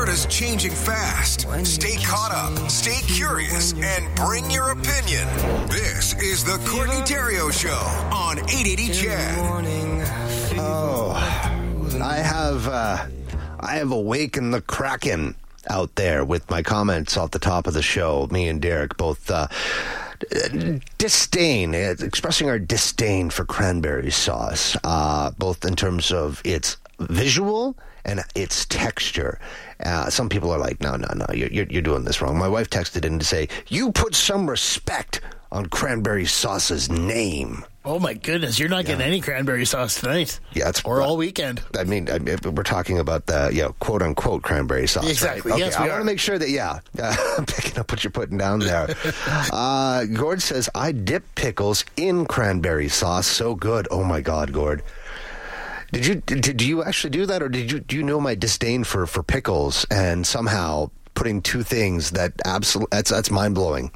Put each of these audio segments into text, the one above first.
Alberta's changing fast. Stay caught up, stay curious, and bring your opinion. This is the Courtney Theriault Show on 880 CHED. Oh, I have awakened the Kraken out there with my comments off the top of the show. Me and Derek both expressing our disdain for cranberry sauce, both in terms of its visual and its texture. Some people are like, no, you're doing this wrong. My wife texted in to say, you put some respect on cranberry sauce's name. Oh, my goodness. You're not getting any cranberry sauce tonight. Yeah, or all weekend. I mean, we're talking about the, quote-unquote cranberry sauce. Exactly. Right? Yes, okay, we I want to make sure that, I'm picking up what you're putting down there. Gord says, I dip pickles in cranberry sauce. So good. Oh, my God, Gord. Did you actually do that, or do you know my disdain for pickles and somehow putting two things that's mind-blowing?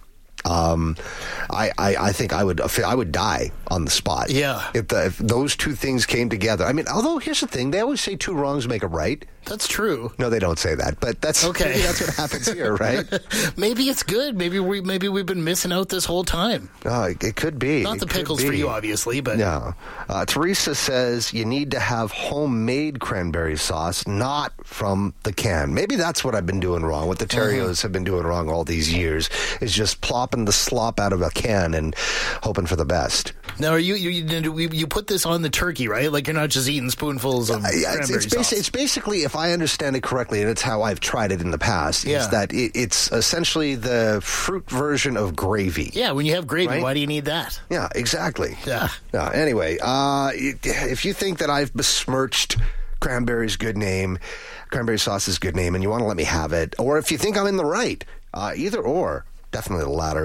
I think I would die on the spot. Yeah. If those two things came together. I mean, although here's the thing, they always say two wrongs make a right. That's true. No, they don't say that, but that's okay. Maybe that's what happens here, right? Maybe it's good. Maybe we've been missing out this whole time. Oh, it could be. Not the pickles for you, obviously, but no. Teresa says you need to have homemade cranberry sauce, not from the can. Maybe that's what I've been doing wrong. What the Theriauts have been doing wrong all these years is just plopping the slop out of a can and hoping for the best. Now, you put this on the turkey, right? Like you're not just eating spoonfuls of cranberry sauce. It's basically, if I understand it correctly, and it's how I've tried it in the past, is that it's essentially the fruit version of gravy. Yeah, when you have gravy, right? Why do you need that? Yeah, exactly. Yeah. Anyway, if you think that I've besmirched cranberry sauce's good name, and you want to let me have it, or if you think I'm in the right, either or. Definitely the latter.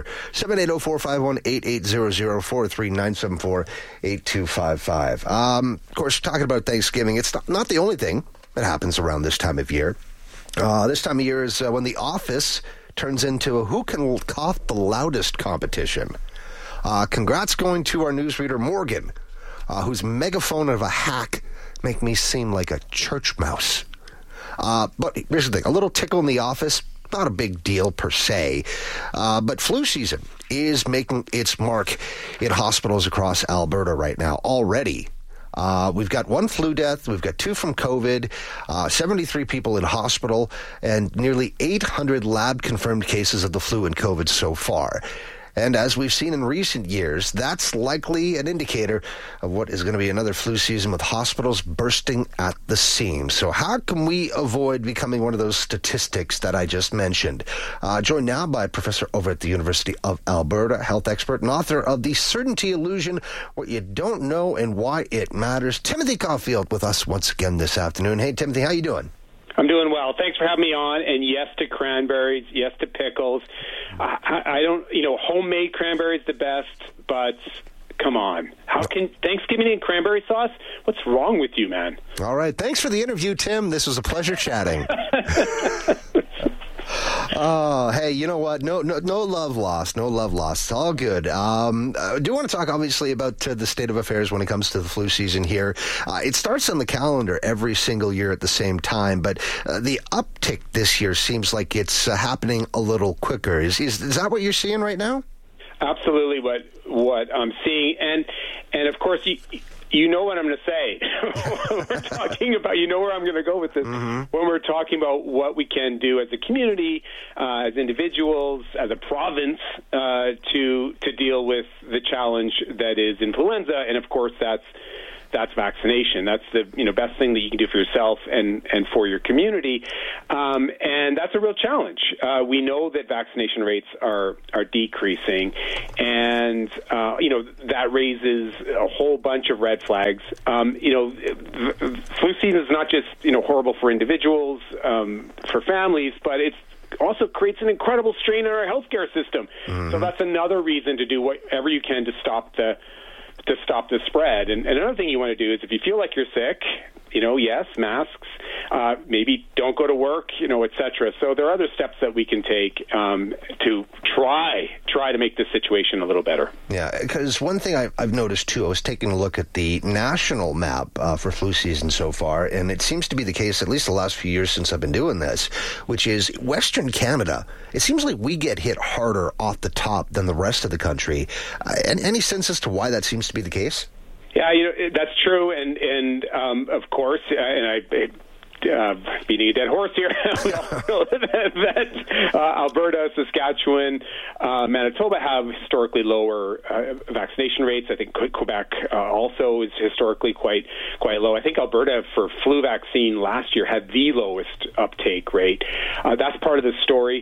780-451-8800, 43974-8255. Of course, talking about Thanksgiving, it's not the only thing that happens around this time of year. This time of year is when The Office turns into a who can cough the loudest competition. Congrats going to our newsreader, Morgan, whose megaphone of a hack make me seem like a church mouse. But here's the thing, a little tickle in the office, not a big deal per se, but flu season is making its mark in hospitals across Alberta right now already. We've got one flu death, we've got 2 from COVID, 73 people in hospital, and nearly 800 lab-confirmed cases of the flu and COVID so far. And as we've seen in recent years, that's likely an indicator of what is going to be another flu season with hospitals bursting at the seams. So how can we avoid becoming one of those statistics that I just mentioned? Joined now by a professor over at the University of Alberta, health expert and author of The Certainty Illusion, What You Don't Know and Why It Matters, Timothy Caulfield, with us once again this afternoon. Hey, Timothy, how you doing? I'm doing well. Thanks for having me on. And yes to cranberries, yes to pickles. I don't, homemade cranberries the best, but come on. How can Thanksgiving and cranberry sauce? What's wrong with you, man? All right. Thanks for the interview, Tim. This was a pleasure chatting. Oh, hey, you know what? No love lost. No love lost. All good. I do want to talk, obviously, about the state of affairs when it comes to the flu season here. It starts on the calendar every single year at the same time, but the uptick this year seems like it's happening a little quicker. Is that what you're seeing right now? Absolutely what I'm seeing. And of course, you know what I'm going to say. We're talking about, where I'm going to go with this. Mm-hmm. When we're talking about what we can do as a community, as individuals, as a province, to deal with the challenge that is influenza, and of course that's vaccination. That's the best thing that you can do for yourself and for your community, and that's a real challenge. We know that vaccination rates are decreasing, and that raises a whole bunch of red flags. Flu season is not just horrible for individuals, for families, but it's also creates an incredible strain on our healthcare system. Mm-hmm. So that's another reason to do whatever you can to stop the spread. And another thing you want to do is if you feel like you're sick, yes, masks, maybe don't go to work, et cetera. So there are other steps that we can take to try to make this situation a little better. Yeah, because one thing I've noticed, too, I was taking a look at the national map for flu season so far, and it seems to be the case, at least the last few years since I've been doing this, which is Western Canada. It seems like we get hit harder off the top than the rest of the country. And any sense as to why that seems to be the case? Yeah, that's true, and of course, beating a dead horse here, we all know that Alberta, Saskatchewan, Manitoba have historically lower vaccination rates. I think Quebec also is historically quite low. I think Alberta, for flu vaccine last year, had the lowest uptake rate. That's part of the story.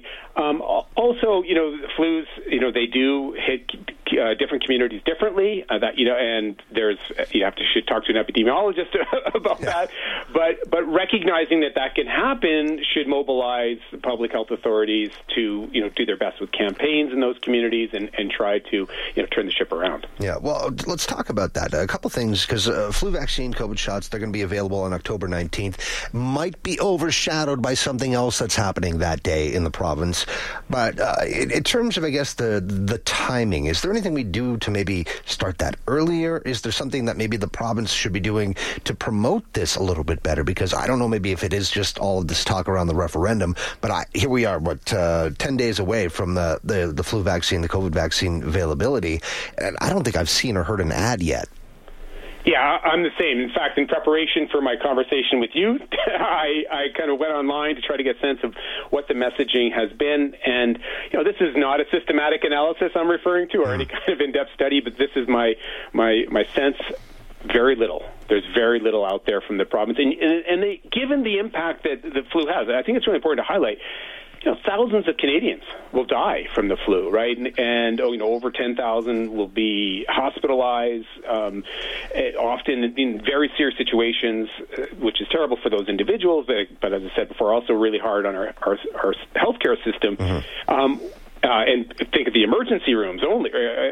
Also, flus, they do hit different communities differently. And there's should talk to an epidemiologist about that. But recognizing that can happen should mobilize public health authorities to do their best with campaigns in those communities and try to turn the ship around. Yeah, well, let's talk about that. A couple things, because flu vaccine, COVID shots, they're going to be available on October 19th. Might be overshadowed by something else that's happening that day in the province. But in terms of, I guess, the timing, is there anything we do to maybe start that earlier? Is there something that maybe the province should be doing to promote this a little bit better? Because I don't know, maybe if it is just all of this talk around the referendum, but here we are, 10 days away from the flu vaccine, the COVID vaccine availability, and I don't think I've seen or heard an ad yet. Yeah, I'm the same. In fact, in preparation for my conversation with you, I kind of went online to try to get a sense of what the messaging has been. And, this is not a systematic analysis I'm referring to or any kind of in-depth study, but this is my sense. Very little. There's very little out there from the province. And given the impact that the flu has, I think it's really important to highlight, thousands of Canadians will die from the flu, right? And over 10,000 will be hospitalized, often in very serious situations, which is terrible for those individuals, but as I said before, also really hard on our healthcare system. Mm-hmm. And think of the emergency rooms only.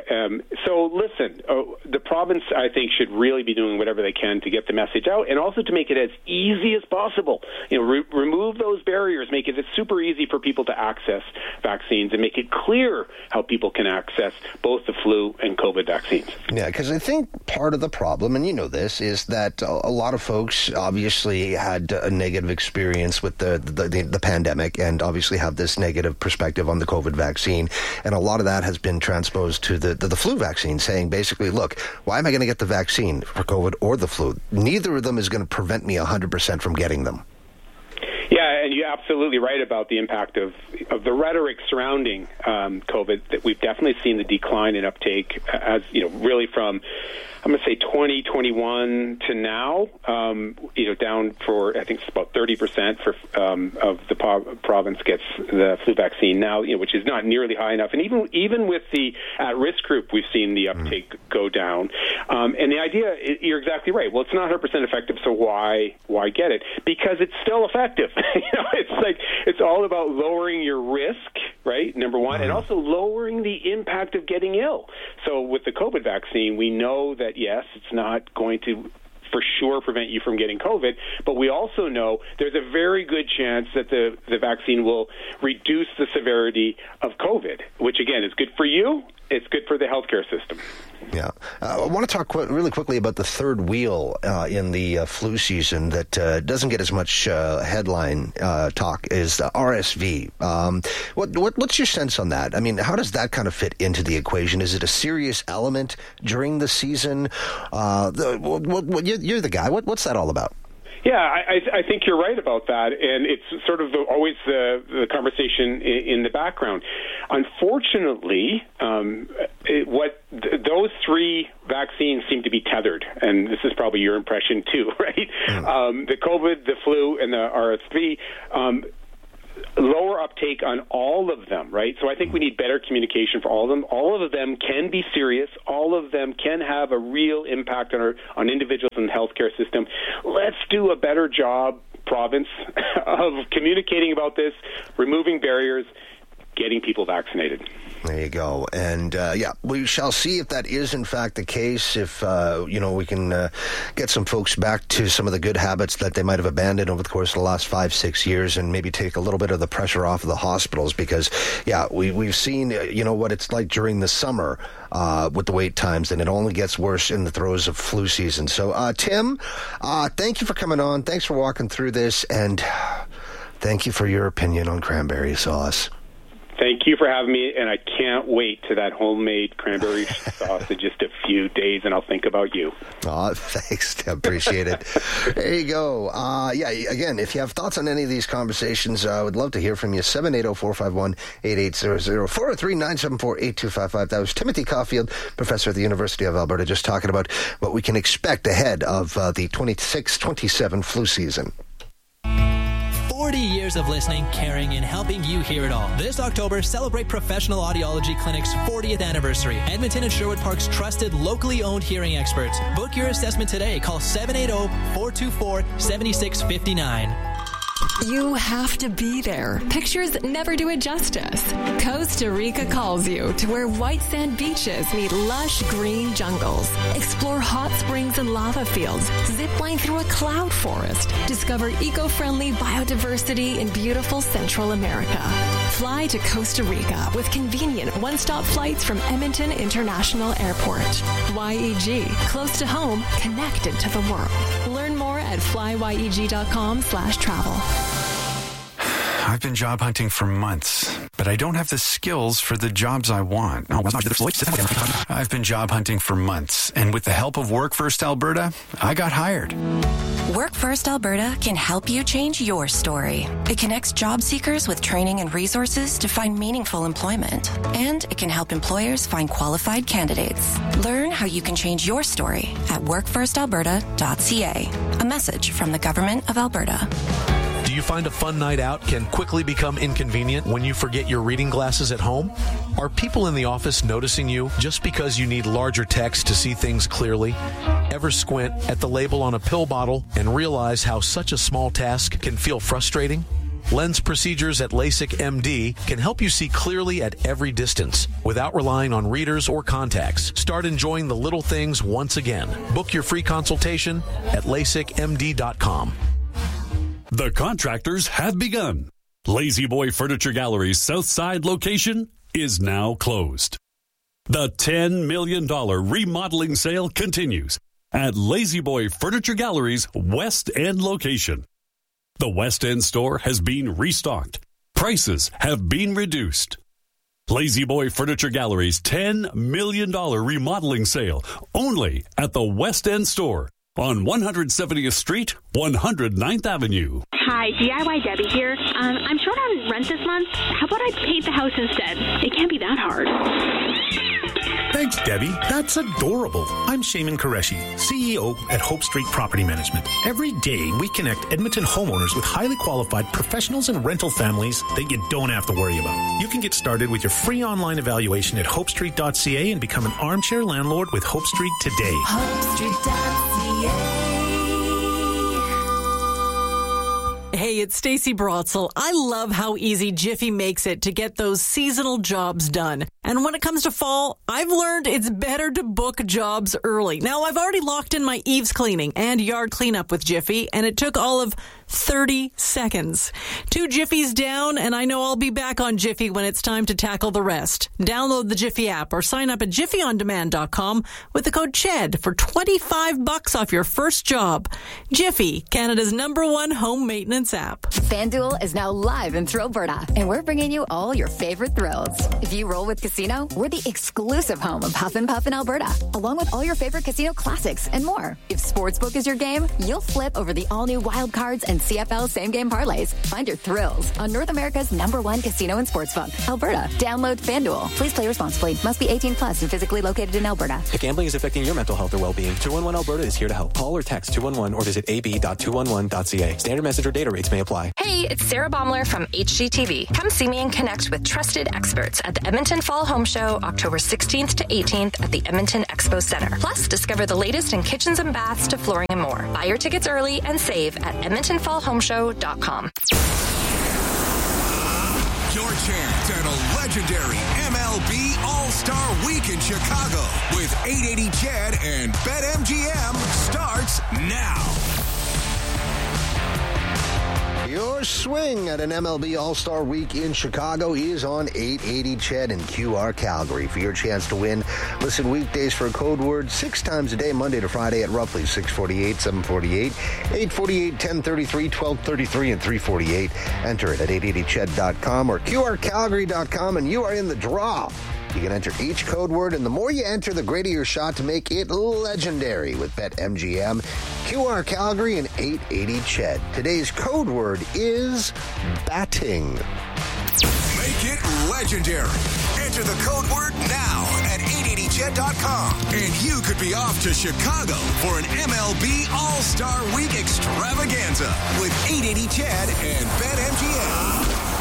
So listen, the province, I think, should really be doing whatever they can to get the message out and also to make it as easy as possible. Remove those barriers, make it super easy for people to access vaccines and make it clear how people can access both the flu and COVID vaccines. Yeah, because I think part of the problem, and this, is that a lot of folks obviously had a negative experience with the pandemic and obviously have this negative perspective on the COVID vaccine. And a lot of that has been transposed to the flu vaccine, saying basically, look, why am I going to get the vaccine for COVID or the flu? Neither of them is going to prevent me 100% from getting them. Yeah, and you're absolutely right about the impact of the rhetoric surrounding COVID. That we've definitely seen the decline in uptake as, really from, I'm going to say 2021 to now, down for, I think it's about 30% of the province gets the flu vaccine now, which is not nearly high enough. And even with the at-risk group, we've seen the uptake go down. And the idea, you're exactly right. Well, it's not 100% effective, so why get it? Because it's still effective. It's all about lowering your risk, right? Number one, and also lowering the impact of getting ill. So with the COVID vaccine, we know that yes, it's not going to for sure prevent you from getting COVID, but we also know there's a very good chance that the vaccine will reduce the severity of COVID, which again is good for you. It's good for the healthcare system. Yeah. I want to talk really quickly about the third wheel in the flu season that doesn't get as much headline talk as RSV. What's your sense on that? I mean, how does that kind of fit into the equation? Is it a serious element during the season? You're the guy. What's that all about? Yeah, I think you're right about that, and it's sort of always the conversation in the background. Unfortunately, those three vaccines seem to be tethered, and this is probably your impression too, right? The COVID, the flu, and the RSV. Lower uptake on all of them, right? So I think we need better communication for all of them. All of them can be serious. All of them can have a real impact on individuals in the healthcare system. Let's do a better job, province, of communicating about this, removing barriers, getting people vaccinated. There you go. And, we shall see if that is, in fact, the case, if, we can get some folks back to some of the good habits that they might have abandoned over the course of the last 5-6 years and maybe take a little bit of the pressure off of the hospitals because, we've seen, what it's like during the summer with the wait times, and it only gets worse in the throes of flu season. So, Tim, thank you for coming on. Thanks for walking through this, and thank you for your opinion on cranberry sauce. Thank you for having me, and I can't wait to that homemade cranberry sauce in just a few days, and I'll think about you. Oh, thanks, Tim. Appreciate it. There you go. Again, if you have thoughts on any of these conversations, I would love to hear from you. 780-451-8800, 403-974-8255. That was Timothy Caulfield, professor at the University of Alberta, just talking about what we can expect ahead of the 26-27 flu season. 40 years of listening, caring, and helping you hear it all. This October, celebrate Professional Audiology Clinic's 40th anniversary. Edmonton and Sherwood Park's trusted, locally owned hearing experts. Book your assessment today. Call 780-424-7659. You have to be there. Pictures never do it justice. Costa Rica calls you to where white sand beaches meet lush green jungles. Explore hot springs and lava fields. Zipline through a cloud forest. Discover eco-friendly biodiversity in beautiful Central America. Fly to Costa Rica with convenient one-stop flights from Edmonton International Airport. YEG, close to home, connected to the world. Learn more at flyyeg.com/travel. I've been job hunting for months, but I don't have the skills for the jobs I want. I've been job hunting for months, and with the help of Work First Alberta, I got hired. Work First Alberta can help you change your story. It connects job seekers with training and resources to find meaningful employment, and it can help employers find qualified candidates. Learn how you can change your story at workfirstalberta.ca. A message from the Government of Alberta. Do you find a fun night out can quickly become inconvenient when you forget your reading glasses at home? Are people in the office noticing you just because you need larger text to see things clearly? Ever squint at the label on a pill bottle and realize how such a small task can feel frustrating? Lens procedures at LASIK MD can help you see clearly at every distance without relying on readers or contacts. Start enjoying the little things once again. Book your free consultation at LASIKMD.com. The contractors have begun. Lazy Boy Furniture Gallery's Southside location is now closed. The $10 million remodeling sale continues at Lazy Boy Furniture Gallery's West End location. The West End store has been restocked. Prices have been reduced. Lazy Boy Furniture Gallery's $10 million remodeling sale only at the West End store on 170th Street, 109th Avenue. Hi, DIY Debbie here. I'm short on rent this month. How about I paint the house instead? It can't be that hard. Thanks, Debbie. That's adorable. I'm Shaman Qureshi, CEO at Hope Street Property Management. Every day, we connect Edmonton homeowners with highly qualified professionals and rental families that you don't have to worry about. You can get started with your free online evaluation at hopestreet.ca and become an armchair landlord with Hope Street today. HopeStreet.ca. Hey, it's Stacey Brotzel. I love how easy Jiffy makes it to get those seasonal jobs done. And when it comes to fall, I've learned it's better to book jobs early. Now, I've already locked in my eaves cleaning and yard cleanup with Jiffy, and it took all of 30 seconds. 2 Jiffies down, and I know I'll be back on Jiffy when it's time to tackle the rest. Download the Jiffy app or sign up at jiffyondemand.com with the code CHED for $25 off your first job. Jiffy, Canada's #1 home maintenance app. FanDuel is now live in Thrillberta, and we're bringing you all your favorite thrills. If you roll with Casino, we're the exclusive home of Huff and Puff in Alberta, along with all your favorite casino classics and more. If Sportsbook is your game, you'll flip over the all-new Wild Cards and CFL same-game parlays. Find your thrills on North America's #1 casino and sportsbook, Alberta. Download FanDuel. Please play responsibly. Must be 18 plus and physically located in Alberta. If gambling is affecting your mental health or well-being, 211 Alberta is here to help. Call or text 211 or visit ab.211.ca. Standard message or data rates may apply. Hey, it's Sarah Baumler from HGTV. Come see me and connect with trusted experts at the Edmonton Fall Home Show, October 16th to 18th at the Edmonton Expo Center. Plus, discover the latest in kitchens and baths to flooring and more. Buy your tickets early and save at edmontonfallhomeshow.com. You're chance at a legendary MLB All-Star Week in Chicago with 880 CHED and BetMGM starts now. Your swing at an MLB All-Star Week in Chicago is on 880 CHED and QR Calgary. For your chance to win, listen weekdays for a code word 6 times a day, Monday to Friday at roughly 6:48, 7:48, 8:48, 10:33, 12:33, and 3:48. Enter it at 880ched.com or QRCalgary.com, and you are in the draw. You can enter each code word, and the more you enter, the greater your shot to make it legendary with BetMGM, QR Calgary, and 880 CHED. Today's code word is batting. Make it legendary. Enter the code word now at 880ched.com, and you could be off to Chicago for an MLB All-Star Week extravaganza with 880 CHED and BetMGM.